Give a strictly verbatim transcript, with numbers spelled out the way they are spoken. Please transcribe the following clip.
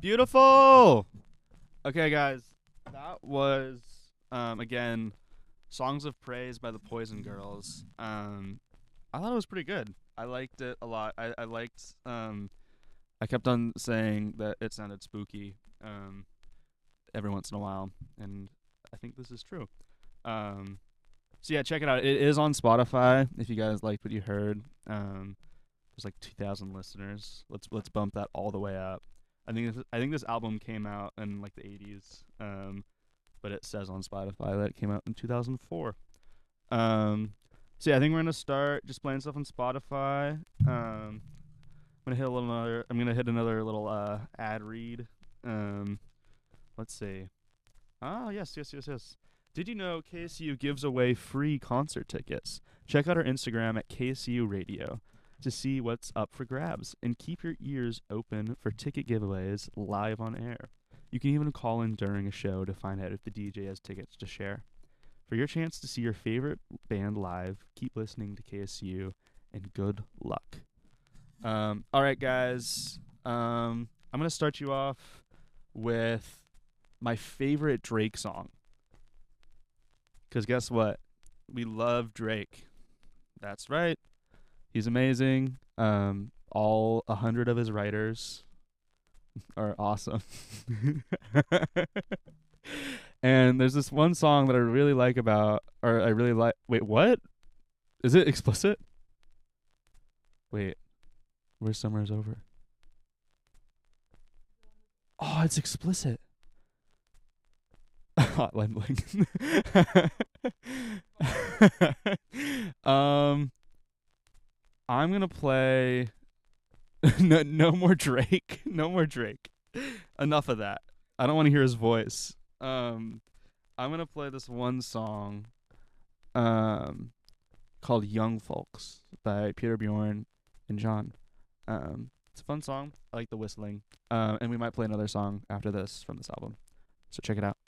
Beautiful. Okay, guys, that was um again, "Songs of Praise" by the Poison Girls. Um, I thought it was pretty good. I liked it a lot. I I liked um. I kept on saying that it sounded spooky um every once in a while, and I think this is true. Um, so yeah, check it out. It is on Spotify if you guys liked what you heard. Um, there's like two thousand listeners. Let's let's bump that all the way up. I think this, I think this album came out in like the eighties. Um, but it says on Spotify that it came out in two thousand four. Um, so yeah, I think we're gonna start just playing stuff on Spotify. Um, I'm gonna hit a little another. I'm gonna hit another little uh ad read. Um, let's see. Ah, yes, yes, yes, yes. Did you know K S U gives away free concert tickets? Check out our Instagram at K S U Radio to see what's up for grabs, and keep your ears open for ticket giveaways live on air. You can even call in during a show to find out if the D J has tickets to share. For your chance to see your favorite band live, keep listening to K S U, and good luck. Um, all right, guys. Um, I'm going to start you off with my favorite Drake song. Because guess what? We love Drake. That's right. He's amazing. Um, all a hundred of his writers are awesome. And there's this one song that I really like about, or I really like. Wait, what? Is it explicit? Wait, where summer is over? Oh, it's explicit. Hotline Bling. um, I'm gonna play. no, no more Drake. No more Drake. Enough of that. I don't want to hear his voice. Um, I'm gonna play this one song, um, called "Young Folks" by Peter Bjorn and John. Um, it's a fun song. I like the whistling. Um, and we might play another song after this from this album. So check it out.